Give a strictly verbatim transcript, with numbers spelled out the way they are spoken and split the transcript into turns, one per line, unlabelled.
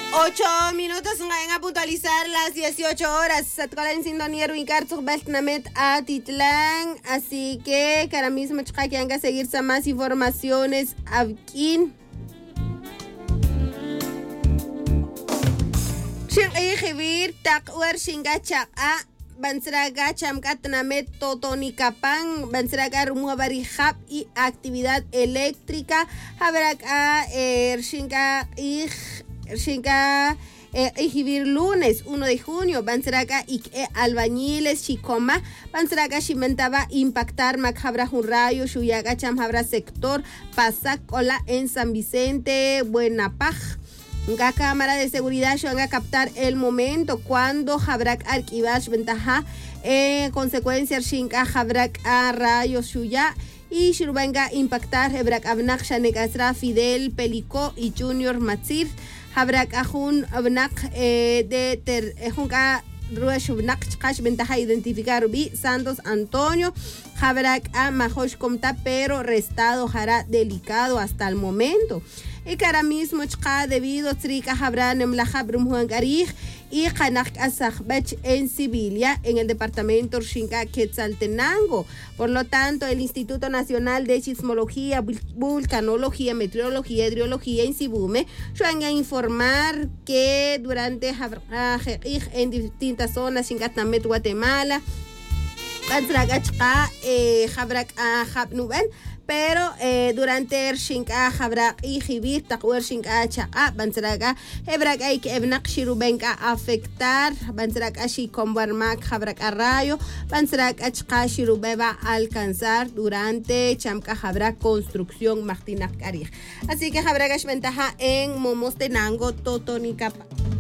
Ocho minutos ngayon a puntualizar las dieciocho horas. At kala en sintonía Ruincar Namet a Titlán. Así que ahora mismo chaka que a seguir más informaciones aquí. Shin Ejibir Takwar Shinga Chaka Bansraga Chamkat Namet Totonicapán Bansraga Rumuabarihab y actividad eléctrica. Habrá Shinga Ij Shinga Ejibir lunes uno de junio Bansraga y albañiles Chicoma Bansraga Shimentaba impactar Macabra Junrayo Shuyaga Chamhabra sector Pasacola en San Vicente Buenapaj. La cámara de seguridad van a captar el momento cuando Habrak Arquivash ventaja en consecuencia Shinka Habrak a rayos Shuya y Shirvenga impactar Hebrak Abnak Shanegasra Fidel Pelico y Junior Matzir Habrak Ahun Abnak de Ter Junka Ruashubnak Chkash ventaja identificar Rubi Santos Antonio Habrak a Mahosh Comta pero restado hará delicado hasta el momento. Y que ahora mismo chka debido a trika habran en la habrum huangarij y kanak asahbach en Sibilia en el departamento Shinka Quetzaltenango. Por lo tanto, el Instituto Nacional de Sismología, Vulcanología, Meteorología y Hidrología en Sibume van a informar que durante en distintas zonas Shingatnamet Guatemala Bansraga chka habrak a habnuben. Pero eh, durante el Shinka Habrak y Jibir, Takwar Shinka Chaka, Bansraga, Hebrak Aik Ebnak Shirubenka afectar, Bansraga Shikombarmak Habrak Arrayo, Bansraga Chaka Shirubeba alcanzar durante Chamka Habrak construcción Martinak Karij. Así que Habrak ventaja en Momostenango, Totonicapa.